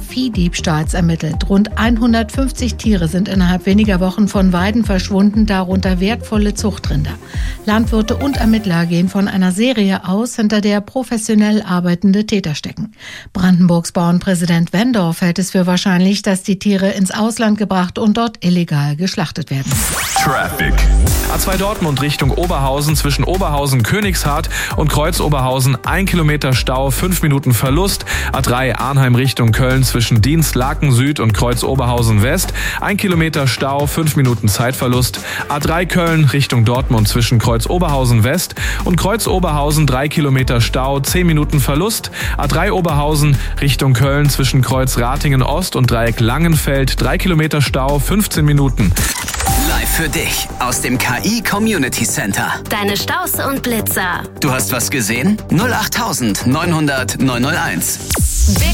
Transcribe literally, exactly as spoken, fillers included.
Viehdiebstahls ermittelt. Rund hundertfünfzig Tiere sind innerhalb weniger Wochen von Weiden verschwunden, darunter wertvolle Zuchtrinder. Landwirte und Ermittler gehen von einer Serie aus, hinter der professionell arbeitende Täter stecken. Brandenburgs Bauernpräsident Wendorf hält es für wahrscheinlich, dass die Tiere ins Ausland gebracht und dort illegal geschlachtet werden. Traffic. A zwei Dortmund Richtung Oberhausen, zwischen Oberhausen Königshardt und Kreuz Oberhausen ein Kilometer Stau, fünf Minuten Verlust. A drei Arnheim Richtung Köln, zwischen Dienstlaken Süd und Kreuz Oberhausen West ein Kilometer Stau, fünf Minuten Zeitverlust. A drei Köln Richtung Dortmund, zwischen Kreuz Oberhausen West und Kreuz Oberhausen drei Kilometer Stau, zehn Minuten Verlust. A drei Oberhausen Richtung Köln, zwischen Kreuz Ratingen Ost und Dreieck Langenfeld drei Kilometer Stau, fünfzehn Minuten. Live für dich aus dem K I Community Center. Deine Staus und Blitzer. Du hast was gesehen? null acht neunhundert neunhunderteins.